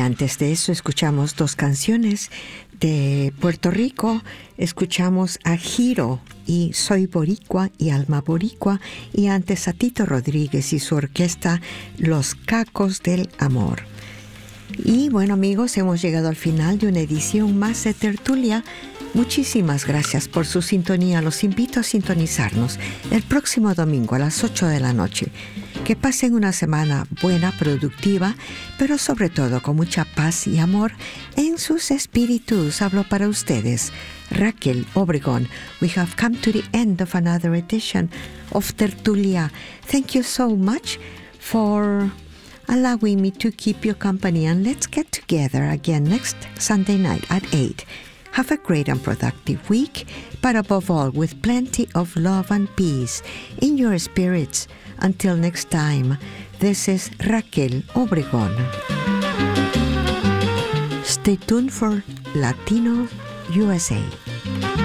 antes de eso escuchamos dos canciones de Puerto Rico. Escuchamos a Giro y Soy Boricua y Alma Boricua, y antes a Tito Rodríguez y su orquesta Los Cacos del Amor. Y bueno, amigos, hemos llegado al final de una edición más de Tertulia. Muchísimas gracias por su sintonía. Los invito a sintonizarnos el próximo domingo a las 8 de la noche. Que pasen una semana buena, productiva, pero sobre todo con mucha paz y amor en sus espíritus. Hablo para ustedes, Raquel Obregón. We have come to the end of another edition of Tertulia. Thank you so much for allowing me to keep you company, and let's get together again next Sunday night at 8. Have a great and productive week, but above all, with plenty of love and peace in your spirits. Until next time, this is Raquel Obregón. Stay tuned for Latino USA.